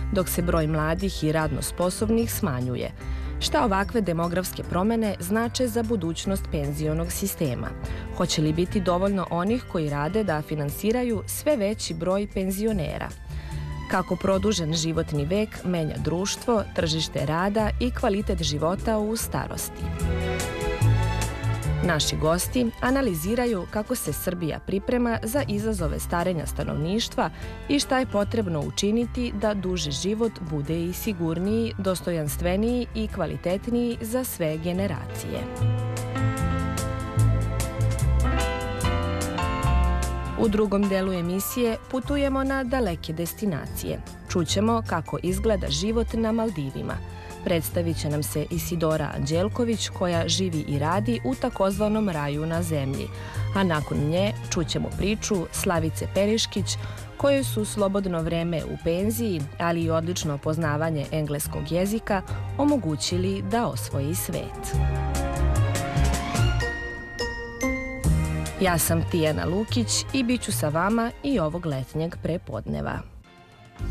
dok se broj mladih i radno sposobnih smanjuje. Šta ovakve demografske promene znače za budućnost penzionog sistema? Hoće li biti dovoljno onih koji rade da finansiraju sve veći broj penzionera? Kako produžen životni vek menja društvo, tržište rada i kvalitet života u starosti? Naši gosti analiziraju kako se Srbija priprema za izazove starenja stanovništva i šta je potrebno učiniti da duži život bude i sigurniji, dostojanstveniji i kvalitetniji za sve generacije. U drugom delu emisije putujemo na daleke destinacije. Čućemo kako izgleda život na Maldivima. Predstavit će nam se Isidora Anđelković koja živi i radi u takozvanom raju na zemlji, a nakon nje čućemo priču Slavice Periškić kojoj su slobodno vreme u penziji, ali i odlično poznavanje engleskog jezika omogućili da osvoji svet. Ja sam Tijana Lukić i bit ću sa vama i ovog letnjeg prepodneva.